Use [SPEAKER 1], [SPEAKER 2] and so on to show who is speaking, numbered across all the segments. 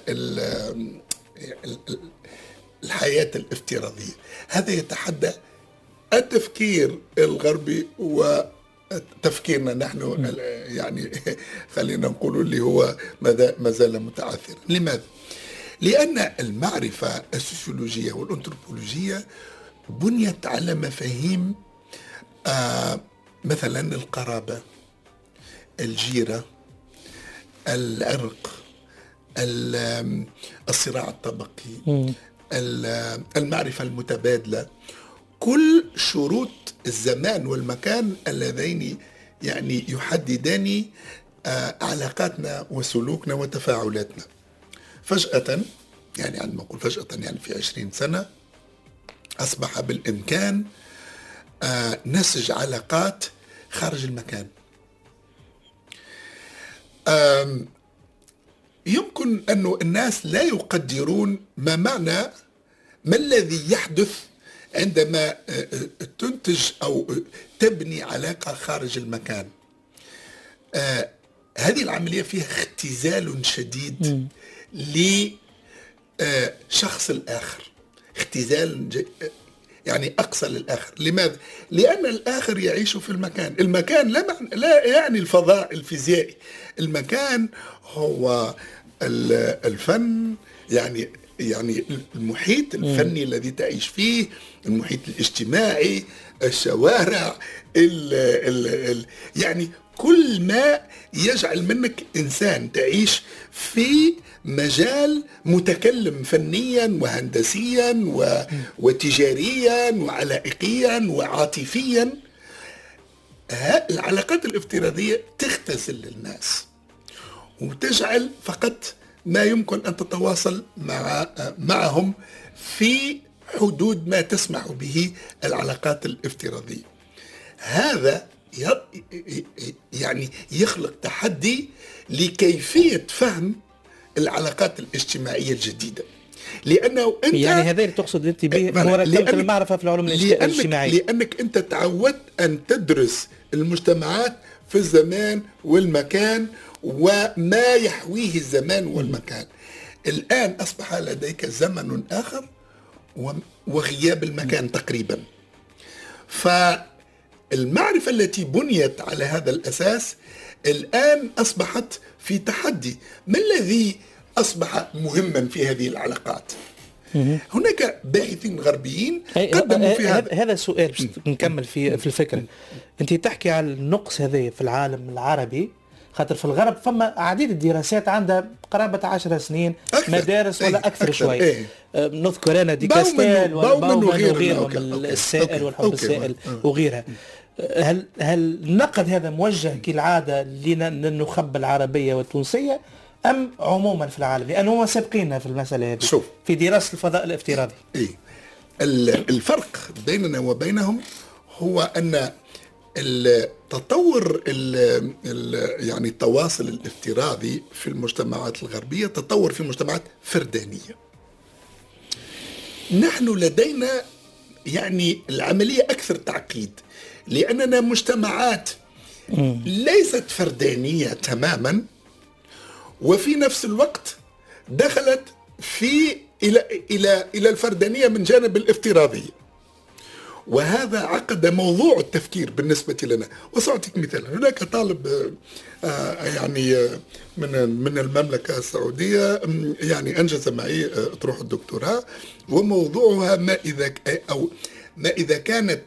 [SPEAKER 1] الحياة الافتراضية. هذا يتحدى التفكير الغربي وتفكيرنا نحن، يعني خلينا نقول اللي هو ما زال متعثرا. لماذا؟ لأن المعرفة السوسيولوجية والأنثروبولوجية بنيت على مفاهيم مثلا القرابة، الجيرة، العرق، الصراع الطبقي، المعرفة المتبادلة، كل شروط الزمان والمكان اللذين يعني يحددان علاقاتنا وسلوكنا وتفاعلاتنا. فجأة، يعني عندما أقول فجأة يعني في 20 سنة أصبح بالإمكان نسج علاقات خارج المكان. يمكن أن الناس لا يقدرون ما الذي يحدث عندما تنتج أو تبني علاقة خارج المكان. هذه العملية فيها اختزال شديد لشخص الآخر، اختزال يعني أقصى للآخر. لماذا؟ لأن الآخر يعيش في المكان لا يعني الفضاء الفيزيائي. المكان هو الفن، يعني المحيط الفني الذي تعيش فيه، المحيط الاجتماعي، الشوارع، يعني كل ما يجعل منك إنسان تعيش في مجال متكلم فنيا وهندسيا وتجاريا وعلائقيا وعاطفيا. العلاقات الافتراضية تختزل الناس وتجعل فقط ما يمكن أن تتواصل معهم في حدود ما تسمح به العلاقات الافتراضية. هذا يعني يخلق تحدي لكيفية فهم العلاقات الاجتماعية الجديدة، لأنه أنت
[SPEAKER 2] يعني هذا اللي تقصد أنت به مركبة المعرفة في العلوم الاجتماعية،
[SPEAKER 1] لأنك أنت تعودت أن تدرس المجتمعات في الزمان والمكان وما يحويه الزمان والمكان. الآن أصبح لديك زمن آخر وغياب المكان تقريبا. فالمعرفة التي بنيت على هذا الأساس الآن أصبحت في تحدي. ما الذي أصبح مهما في هذه العلاقات؟ هناك باحثين غربيين قدموا في
[SPEAKER 2] هذا السؤال باش نكمل في الفكرة. أنت تحكي على النقص هذا في العالم العربي، خاطر في الغرب فما عديد الدراسات عندها قرابة 10 سنين أكثر. مدارس ولا أكثر شوي. نذكر أنا ديكاستيل وباومن وغيرهم، السائل والحب السائل وغيرها. هل النقد هذا موجه كالعادة للنخب العربية والتونسية أم عموما في العالم؟ لأنه هم سابقين في المسألة هذه في دراسة الفضاء الافتراضي.
[SPEAKER 1] الفرق بيننا وبينهم هو أن التطور يعني التواصل الافتراضي في المجتمعات الغربية تطور في مجتمعات فردانية. نحن لدينا يعني العملية أكثر تعقيد، لأننا مجتمعات ليست فردانية تماما، وفي نفس الوقت دخلت إلى الفردانية من جانب الافتراضية. وهذا عقد موضوع التفكير بالنسبة لنا. وسأعطيك مثال. هناك طالب يعني من المملكة السعودية يعني أنجز معي أطروحة الدكتوراه، وموضوعها ما إذا كانت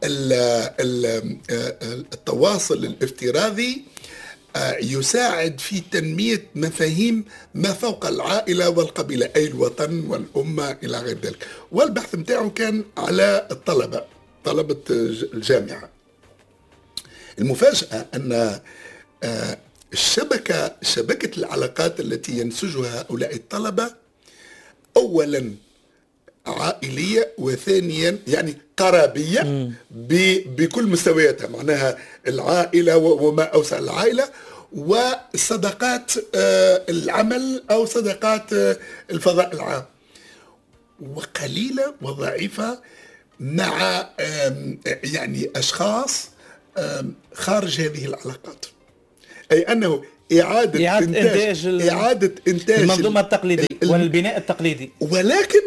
[SPEAKER 1] التواصل الافتراضي يساعد في تنمية مفاهيم ما فوق العائلة والقبيلة، أي الوطن والأمة إلى غير ذلك. والبحث متاعه كان على طلبة الجامعة. المفاجأة أن شبكة العلاقات التي ينسجها هؤلاء الطلبة أولا عائلية، وثانيا يعني قرابية بكل مستوياتها، معناها العائلة وما أوسع العائلة، وصداقات العمل أو صداقات الفضاء العام، وقليلة وضعيفة مع يعني أشخاص خارج هذه العلاقات. أي أنه إعادة إنتاج
[SPEAKER 2] المنظومة التقليدية والبناء التقليدي،
[SPEAKER 1] ولكن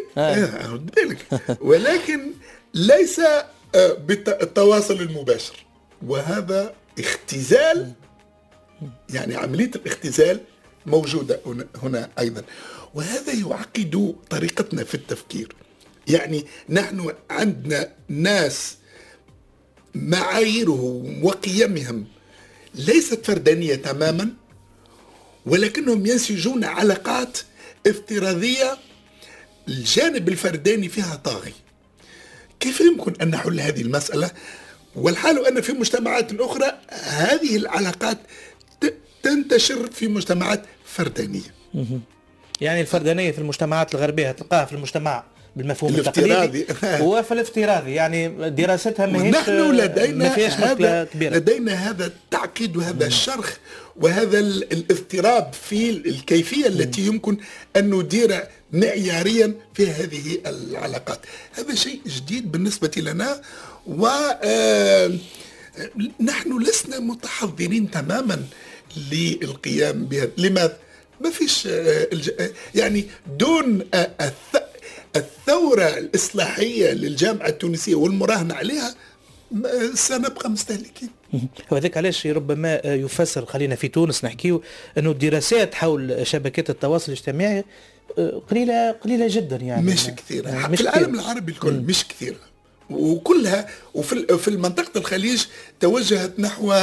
[SPEAKER 1] ولكن ليس بالتواصل المباشر، وهذا اختزال، يعني عملية الاختزال موجودة هنا أيضا، وهذا يعقد طريقتنا في التفكير. يعني نحن عندنا ناس معاييرهم وقيمهم ليست فردانية تماما، ولكنهم ينسجون علاقات افتراضية الجانب الفرداني فيها طاغي. كيف يمكن أن نحل هذه المسألة؟ والحال أن في مجتمعات أخرى هذه العلاقات تنتشر في مجتمعات فردانية.
[SPEAKER 2] يعني الفردانية في المجتمعات الغربية تلقاها في المجتمع بالمفهوم التقليدي وفي الافتراضي، يعني دراستها
[SPEAKER 1] نحن لدينا هذا التعقيد وهذا الشرخ وهذا الاضطراب في الكيفية التي يمكن أن ندير معياريا في هذه العلاقات. هذا شيء جديد بالنسبة لنا، ونحن لسنا متحضرين تماما للقيام بها. لماذا؟ ما فيش يعني دون الثورة الإصلاحية للجامعة التونسية والمراهنة عليها سنبقى مستهلكين.
[SPEAKER 2] وذلك علاش ربما يفسر، خلينا في تونس نحكيه، أنه الدراسات حول شبكات التواصل الاجتماعي قليلة جدا، يعني
[SPEAKER 1] مش كثيرة في العالم العربي الكل، مش كثيرة، وكلها وفي المنطقة الخليج توجهت نحو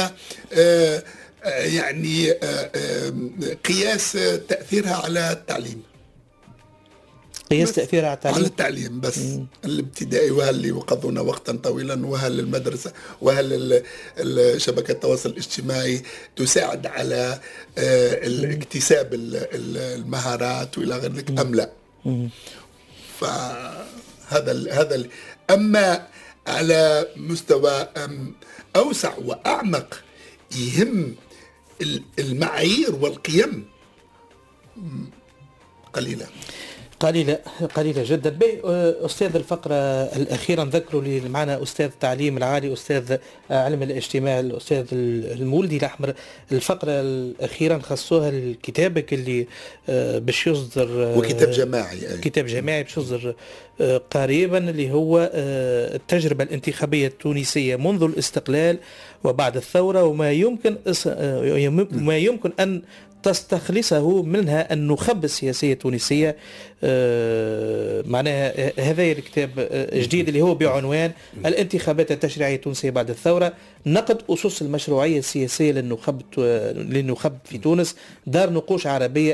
[SPEAKER 1] يعني قياس تأثيرها على التعليم،
[SPEAKER 2] قياس تأثيرها على
[SPEAKER 1] التعليم بس الابتدائي، وهل يقضون وقتا طويلا، وهل المدرسة، وهل شبكة التواصل الاجتماعي تساعد على اكتساب المهارات وإلى غير ذلك أم لا. فهذا أما على مستوى أوسع وأعمق يهم المعايير والقيم
[SPEAKER 2] قليلة جدا. أستاذ الفقرة الأخيرة نذكروا لي معنا أستاذ التعليم العالي، أستاذ علم الاجتماع، الأستاذ المولدي الأحمر. الفقرة الأخيرة نخصوها لكتابك اللي باش يصدر، كتاب جماعي باش يصدر قريبا، اللي هو التجربة الانتخابية التونسية منذ الاستقلال وبعد الثورة، وما يمكن أن تستخلصه منها النخب السياسية التونسية. معناها هذا الكتاب جديد اللي هو بعنوان الانتخابات التشريعية التونسية بعد الثورة، نقد أسس المشروعية السياسية للنخب في تونس، دار نقوش عربية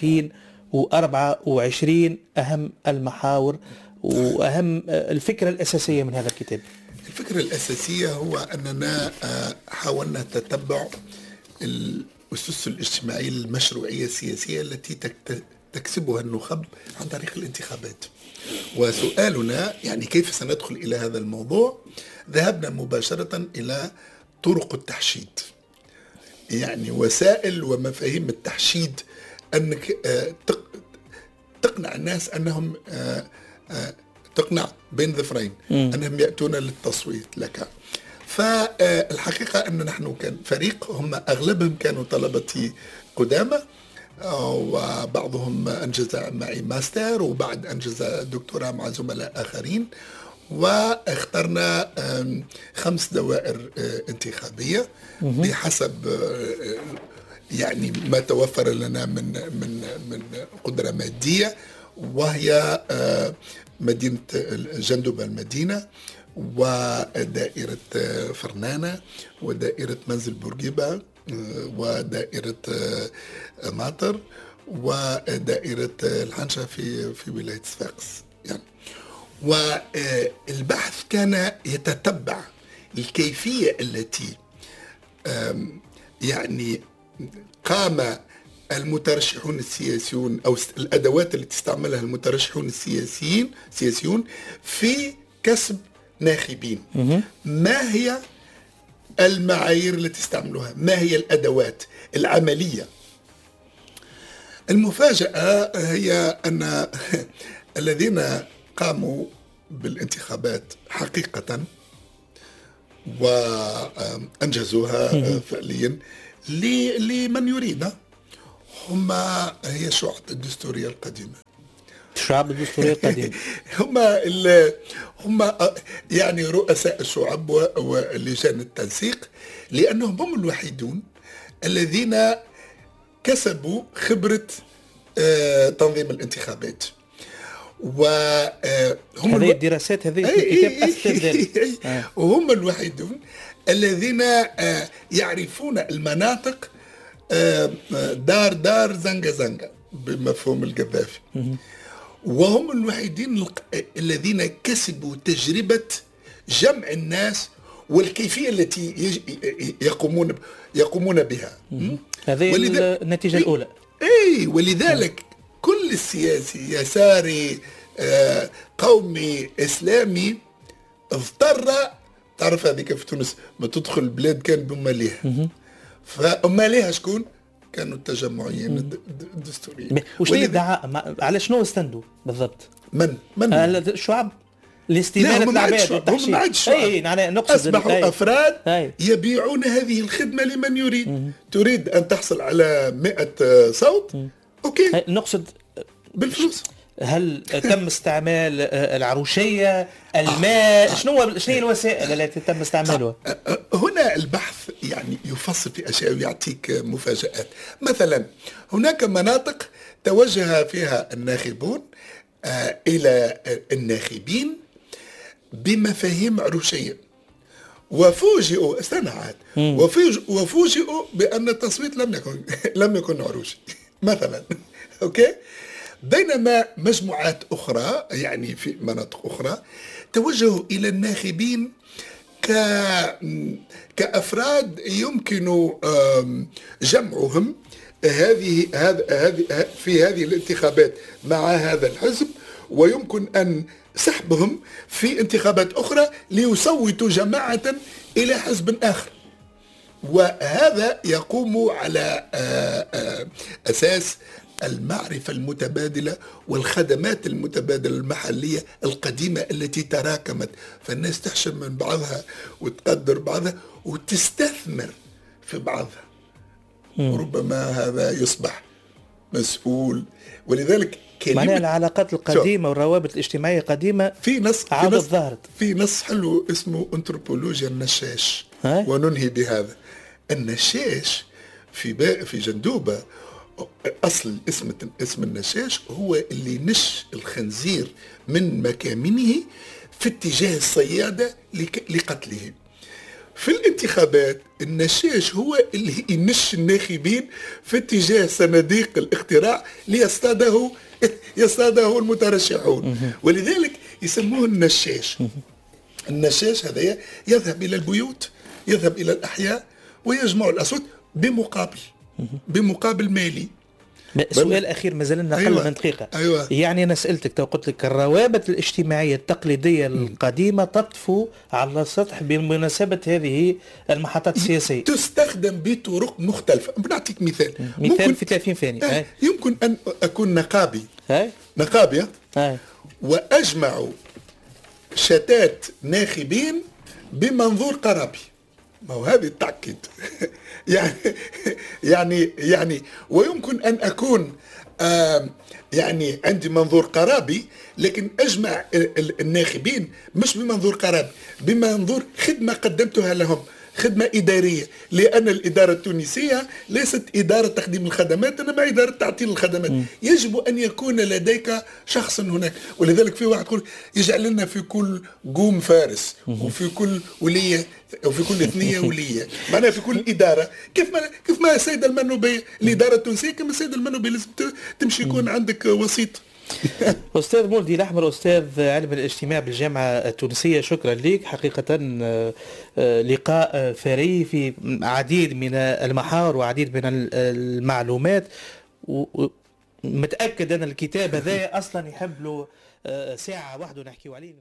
[SPEAKER 2] 2024، أهم المحاور وأهم الفكرة الأساسية من هذا الكتاب.
[SPEAKER 1] الفكرة الأساسية هو أننا حاولنا تتبع الأسس الاجتماعية المشروعية السياسية التي تكسبها النخب عن طريق الانتخابات. وسؤالنا يعني كيف سندخل إلى هذا الموضوع؟ ذهبنا مباشرة إلى طرق التحشيد، يعني وسائل ومفاهيم التحشيد، أنك تقنع الناس أنهم تقنع بين ظفرين أنهم يأتون للتصويت لك. فالحقيقة أن نحن كان فريق، هم أغلبهم كانوا طلبتي قدامى، وبعضهم أنجز معي ماستر، وبعد أنجز دكتوراه مع زملاء آخرين، واخترنا 5 دوائر انتخابية بحسب يعني ما توفر لنا من قدرة مادية، وهي مدينة جندوبة المدينة، ودائرة فرنانة، ودائرة منزل بورقيبة، ودائرة ماطر، ودائرة الحنشة في ولاية صفاقس يعني. والبحث كان يتتبع الكيفية التي يعني قام المترشحون السياسيون أو الأدوات التي استعملها المترشحون السياسيون في كسب ناخبين. ما هي المعايير التي استعملوها؟ ما هي الأدوات العملية؟ المفاجأة هي أن الذين قاموا بالانتخابات حقيقة وأنجزوها فعليا لمن يريد. هي الشعوب الدستورية القديمة.
[SPEAKER 2] الشعب الدستورية القديمة
[SPEAKER 1] هم يعني رؤساء الشعب ولجان التنسيق، لأنهم هم الوحيدون الذين كسبوا خبرة تنظيم الانتخابات. وهم
[SPEAKER 2] هذه الدراسات هذه الكتاب أثبت ذلك.
[SPEAKER 1] وهم الوحيدون الذين يعرفون المناطق دار زنقة بمفهوم القذافي، وهم الوحيدين الذين كسبوا تجربة جمع الناس والكيفية التي يقومون بها.
[SPEAKER 2] هذه النتيجة الأولى.
[SPEAKER 1] ولذلك كل السياسي يساري قومي إسلامي اضطر، تعرف هذيك في تونس ما تدخل البلاد كان بماليها، فأماليها شكون؟ كانوا التجمعيين الدستوريين.
[SPEAKER 2] وش هي الدعاء؟ على شنو استندوا بالضبط؟
[SPEAKER 1] من
[SPEAKER 2] الشعب لاستدانة العباد
[SPEAKER 1] والتحشيش.
[SPEAKER 2] أصبحوا
[SPEAKER 1] أفراد يبيعون هذه الخدمة لمن يريد. تريد أن تحصل على 100 صوت، أوكي،
[SPEAKER 2] نقصد
[SPEAKER 1] بالفلوس.
[SPEAKER 2] هل تم استعمال العروشية، الماء؟ شنو هي الوسائل التي تم استعمالها؟
[SPEAKER 1] هنا البحث يعني يفصل في أشياء ويعطيك مفاجآت. مثلا هناك مناطق توجه فيها الناخبون إلى الناخبين بمفاهيم عروشية، وفوجئوا وفوجئوا بأن التصويت لم يكن عروشي مثلا. أوكي، بينما مجموعات أخرى يعني في مناطق أخرى توجهوا إلى الناخبين كأفراد يمكن جمعهم في هذه الانتخابات مع هذا الحزب، ويمكن أن سحبهم في انتخابات أخرى ليصوتوا جماعة إلى حزب آخر. وهذا يقوم على أساس المعرفة المتبادلة والخدمات المتبادلة المحلية القديمة التي تراكمت، فالناس تحشم من بعضها وتقدر بعضها وتستثمر في بعضها. وربما هذا يصبح مسؤول. ولذلك
[SPEAKER 2] معناها العلاقات القديمة والروابط الاجتماعية القديمة عادت ظهرت.
[SPEAKER 1] في نص حلو اسمه أنثروبولوجيا النشاش، وننهي بهذا. النشاش في جندوبة أصل اسم النشاش هو اللي نش الخنزير من مكامنه في اتجاه الصيادة لقتله. في الانتخابات النشاش هو اللي ينش الناخبين في اتجاه صناديق الاقتراع ليصطاده المترشحون، ولذلك يسموه النشاش. النشاش هذا يذهب إلى البيوت، يذهب إلى الأحياء، ويجمع الأصوات بمقابل مالي.
[SPEAKER 2] سؤال أخير ما زلنا أقل من دقيقة. يعني أنا سألتك قلت لك الروابط الاجتماعية التقليدية القديمة تطفو على السطح بمناسبة هذه المحطات السياسية،
[SPEAKER 1] تستخدم بطرق مختلفة. بنعطيك مثال
[SPEAKER 2] في 30 ثانية.
[SPEAKER 1] يمكن أن أكون نقابي وأجمع شتات ناخبين بمنظور قرابي. ما هو هذه التعقيد. يعني ويمكن أن أكون يعني عندي منظور قرابي، لكن أجمع الناخبين مش بمنظور قرابي، بمنظور خدمة قدمتها لهم، خدمة إدارية، لأن الإدارة التونسية ليست إدارة تقديم الخدمات، إنما إدارة تعطيل الخدمات. يجب أن يكون لديك شخص هناك. ولذلك في واحد يقول يجعل لنا في كل قوم فارس، وفي كل ولية، وفي كل ثنية ولية، معناها في كل إدارة كيف ما السيد المنوبي الإدارة التونسية كما السيد المنوبي لازم تمشي يكون عندك وسيط.
[SPEAKER 2] أستاذ مولدي الأحمر، أستاذ علم الاجتماع بالجامعة التونسية، شكرا لك. حقيقة لقاء ثري في عديد من المحاور وعديد من المعلومات، ومتأكد أن الكتاب هذا أصلا يحب له ساعة واحدة نحكي عليه.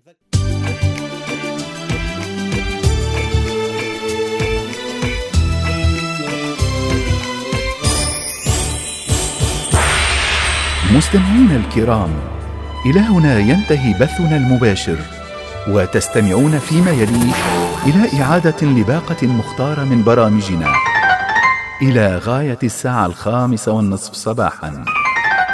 [SPEAKER 3] مستمعينا الكرام، إلى هنا ينتهي بثنا المباشر، وتستمعون فيما يلي إلى إعادة لباقة مختارة من برامجنا. إلى غاية الساعة 5:30 صباحا.